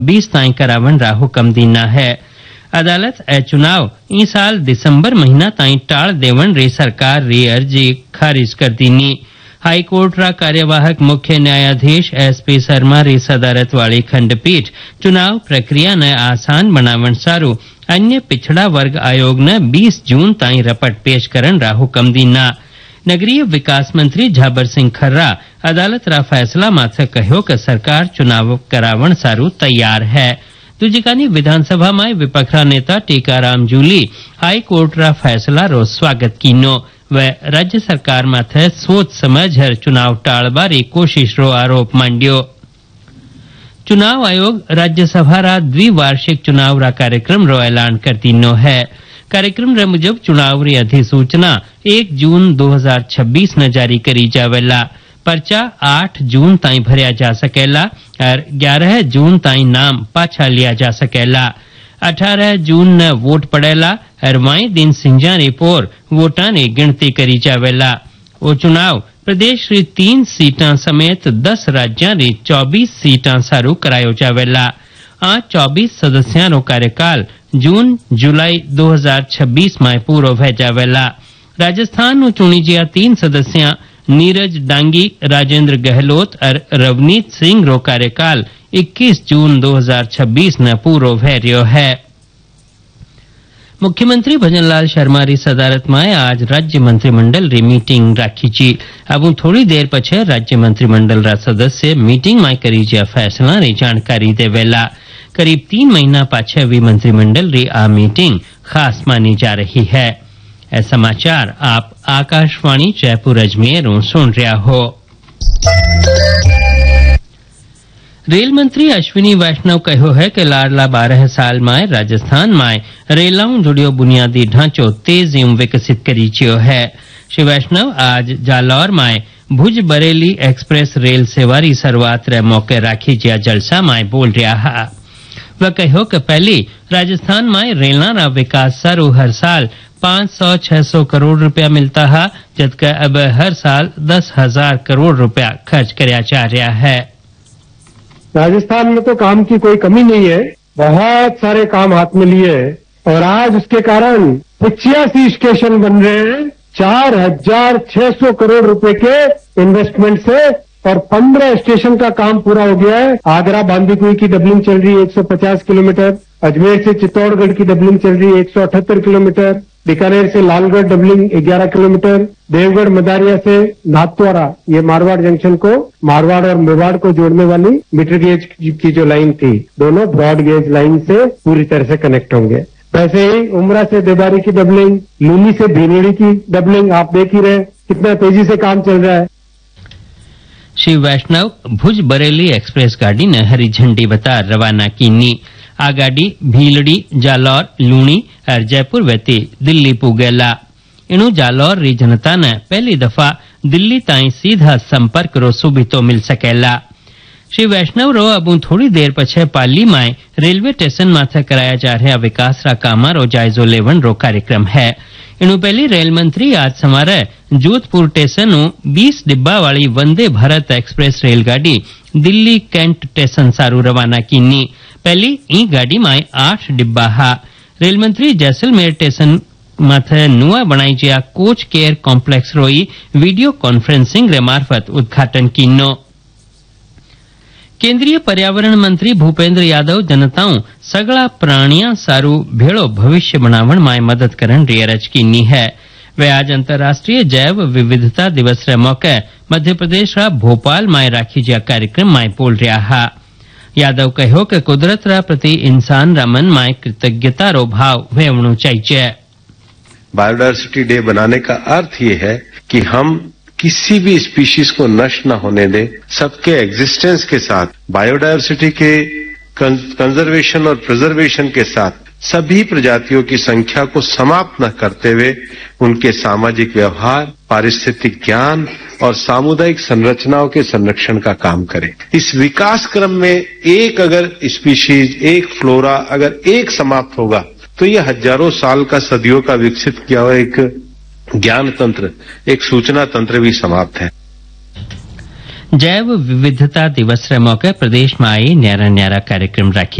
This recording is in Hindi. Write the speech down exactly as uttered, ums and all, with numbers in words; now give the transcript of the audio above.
बीस ताईं करावण रा हुकम दीना है। अदालत ए चुनाव ई साल दिसंबर महीना ताईं टाळ देवण री सरकार री अर्जी खारिज कर दीनी। हाईकोर्ट रा कार्यवाहक मुख्य न्यायाधीश एस पी शर्मा री सदारत वाली खंडपीठ चुनाव प्रक्रिया ने आसान बनावण सारू अन्य पिछड़ा वर्ग आयोग ने बीस जून ताईं रपट पेश करन रा हुकम दीना। नगरीय विकास मंत्री झाबर सिंह खर्रा अदालत रा फैसला माथे कह्यो कि सरकार चुनाव करावण सारू तैयार है। दूजिकानी विधानसभा में विपक्षा नेता टीकाराम जूली हाईकोर्ट रा फैसला रो स्वागत कीनो व राज्य सरकार माथे सोच समझ हर चुनाव टाळबारी कोशिश रो आरोप मांड्यो। चुनाव आयोग राज्यसभा रा द्विवार्षिक चुनाव रा कार्यक्रम रो ऐलान कर दीनो है। कार्यक्रम रे मुजब चुनाव री अधिसूचना एक जून दो हजार छब्बीस न जारी करी जावेला। पर्चा आठ जून ताईं भरिया जा सकेला और ग्यारह जून ताईं नाम पाछा लिया जा सकेला। अठारह जून न वोट पड़ेला और वाई दिन सिंजारी पोर वोटा ने गिनती करी जावेला। वो चुनाव प्रदेश री तीन सीटां समेत दस राज्यां री चौबीस सीटां सारू करायो जावेला। आ चौबीस सदस्यां रो कार्यकाल जून जुलाई दो हजार छब्बीस में पूरो हो जावेला। राजस्थान नु चुनी जिया तीन सदस्यां नीरज डांगी, राजेंद्र गहलोत और रवनीत सिंह रो कार्यकाल इक्कीस जून दो हजार छब्बीस न पूरो हो रह्यो है। मुख्यमंत्री भजनलाल शर्मा री सदारत में आज राज्य मंत्रिमंडल री मीटिंग राखी छी। अब थोड़ी देर पछे राज्य मंत्रिमंडल रा सदस्य मीटिंग में करी ज्या फैसला री जानकारी देवेला। करीब तीन महीना पाछे हुई मंत्रिमंडल री आ मीटिंग खास मानी जा रही है। ए समाचार आप आकाशवाणी जयपुर अजमेर सुन रहा हो। रेल मंत्री अश्विनी वैष्णव कहो है कि लाडला बारह साल में राजस्थान में रेलाऊ जुड़ियो बुनियादी ढांचो तेजी विकसित करी चियो है। श्री वैष्णव आज जालौर में भुज बरेली एक्सप्रेस रेल सेवा री शुरुआत रे मौके राखी जिया जलसा में बोल रहा है। वह कहो कि पहली राजस्थान में रेलना रा विकास सारू हर साल पाँच सौ छह सौ करोड़ रुपया मिलता है, जबकि अब हर साल दस हजार करोड़ रुपया खर्च किया जा रहा है। राजस्थान में तो काम की कोई कमी नहीं है, बहुत सारे काम हाथ में लिए हैं और आज उसके कारण पचासी स्टेशन बन रहे हैं चार हजार छह सौ करोड़ रुपए के इन्वेस्टमेंट से और पंद्रह स्टेशन का काम पूरा हो गया है। आगरा बांदीकुई की डबलिंग चल रही है एक सौ पचास किलोमीटर, अजमेर से चित्तौड़गढ़ की डबलिंग चल रही है एक सौ अठहत्तर किलोमीटर, बीकानेर से लालगढ़ डबलिंग ग्यारह किलोमीटर, देवगढ़ मदारिया से नाथद्वारा ये मारवाड़ जंक्शन को मारवाड़ और मेवाड़ को जोड़ने वाली मीटर गेज की जो लाइन थी दोनों ब्रॉड गेज लाइन से पूरी तरह से कनेक्ट होंगे। वैसे ही उमरा से देबारी की डबलिंग, लूनी से भीनेड़ी की डबलिंग आप देख ही रहे कितना तेजी से काम चल रहा है। श्री वैष्णव भुज बरेली एक्सप्रेस गाड़ी ने हरी झंडी बता रवाना कीनी। आ गाड़ी भीलड़ी, जालौर, लूणी और जयपुर वेती दिल्ली पुगेला। इनु जालौर री जनता ने पहली दफा दिल्ली ताई सीधा संपर्क रो सुबितो मिल सकेला। श्री वैष्णव रो अब थोड़ी देर पछे पाली में रेलवे स्टेशन माथे कराया जा रहा विकास रा कामा रो जायजो लेवन रो कार्यक्रम है। इनु पहली रेल मंत्री आज सवारे जोधपुर स्टेशन बीस डिब्बा वाली वंदे भारत एक्सप्रेस रेलगाड़ी दिल्ली कैंट स्टेशन सारू रवाना कीनी। पहली ई गाड़ी में आठ डिब्बा हा। रेल मंत्री जैसलमेर स्टेशन माथे नुआ बनाई जिया कोच केयर कॉम्प्लेक्स रोई वीडियो कॉन्फ्रेंसिंग रे मार्फत उद्घाटन कीनो। केंद्रीय पर्यावरण मंत्री भूपेंद्र यादव जनताओं सगला प्राणियां सारू भेड़ो भविष्य बनावण में मदद करन री अरज कीनी है। वे आज अंतर्राष्ट्रीय जैव विविधता दिवस रे मौके मध्य प्रदेश रा भोपाल में राखी जा कार्यक्रम में बोल रहा है। यादव कहो कि कुदरत रा प्रति इंसान रा मन में कृतज्ञता रो भाव वेवणु चाहिए। बायोडायवर्सिटी डे बनाने का अर्थ ये है कि हम किसी भी स्पीशीज को नष्ट न होने दें, सबके एग्जिस्टेंस के साथ बायोडायवर्सिटी के कंजर्वेशन और प्रिजर्वेशन के साथ सभी प्रजातियों की संख्या को समाप्त न करते हुए उनके सामाजिक व्यवहार, पारिस्थितिक ज्ञान और सामुदायिक संरचनाओं के संरक्षण का काम करें। इस विकास क्रम में एक अगर स्पीशीज, एक फ्लोरा अगर एक समाप्त होगा तो ये हजारों साल का, सदियों का विकसित किया हुआ एक ज्ञान तंत्र, एक सूचना तंत्र भी समाप्त है। जैव विविधता दिवस रे मौके प्रदेश में आई न्यारा न्यारा कार्यक्रम राखी